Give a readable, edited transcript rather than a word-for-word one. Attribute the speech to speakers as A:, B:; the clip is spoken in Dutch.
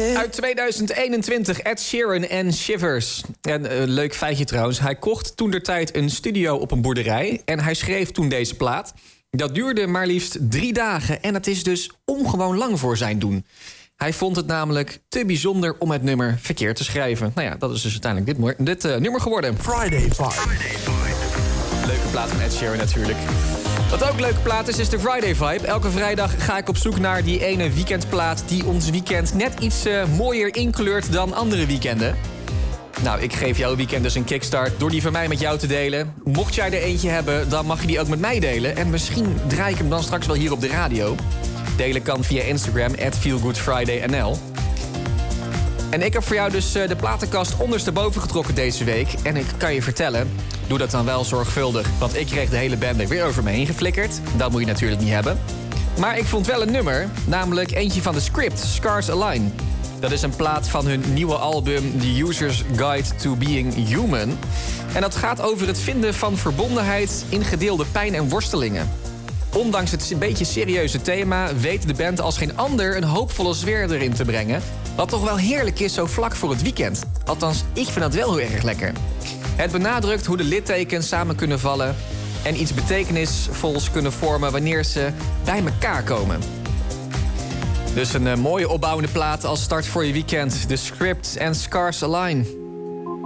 A: Uit 2021, Ed Sheeran en Shivers. En een leuk feitje trouwens. Hij kocht toentertijd een studio op een boerderij. En hij schreef toen deze plaat. Dat duurde maar liefst 3 dagen. En het is dus ongewoon lang voor zijn doen. Hij vond het namelijk te bijzonder om het nummer verkeerd te schrijven. Nou ja, dat is dus uiteindelijk dit nummer geworden.
B: Friday Vibe.
A: Leuke plaat van Ed Sheeran natuurlijk. Wat ook leuke plaat is de Friday Vibe. Elke vrijdag ga ik op zoek naar die ene weekendplaat die ons weekend net iets mooier inkleurt dan andere weekenden. Nou, ik geef jouw weekend dus een kickstart door die van mij met jou te delen. Mocht jij er eentje hebben, dan mag je die ook met mij delen. En misschien draai ik hem dan straks wel hier op de radio. Delen kan via Instagram, @feelgoodfridaynl. En ik heb voor jou dus de platenkast ondersteboven getrokken deze week. En ik kan je vertellen, doe dat dan wel zorgvuldig. Want ik kreeg de hele bende weer over me heen geflikkerd. Dat moet je natuurlijk niet hebben. Maar ik vond wel een nummer, namelijk eentje van The Script, Scars Align. Dat is een plaat van hun nieuwe album The User's Guide to Being Human. En dat gaat over het vinden van verbondenheid in gedeelde pijn en worstelingen. Ondanks het een beetje serieuze thema weet de band als geen ander een hoopvolle sfeer erin te brengen. Wat toch wel heerlijk is zo vlak voor het weekend. Althans, ik vind dat wel heel erg lekker. Het benadrukt hoe de littekens samen kunnen vallen en iets betekenisvols kunnen vormen wanneer ze bij elkaar komen. Dus een mooie opbouwende plaat als start voor je weekend. The Script en Scars Align.